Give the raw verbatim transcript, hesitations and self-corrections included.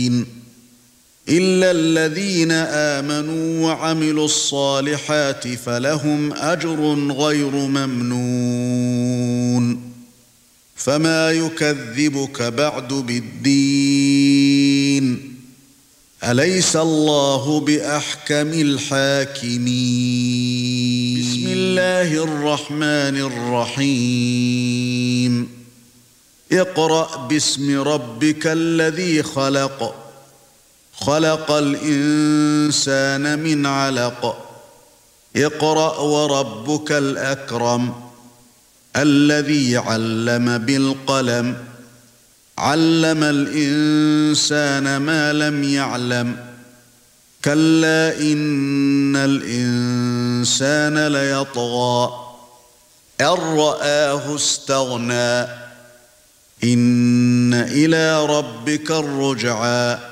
إلا الذين آمنوا وعملوا الصالحات فلهم أجر غير ممنون فما يكذبك بعد بالدين أليس الله بأحكم الحاكمين بسم الله الرحمن الرحيم اقرأ باسم ربك الذي خلق خلق الإنسان من علق اقرأ وربك الأكرم الذي علم بالقلم علم الإنسان ما لم يعلم كلا إن الإنسان ليطغى أن رآه استغنى إن إلى ربك الرجعى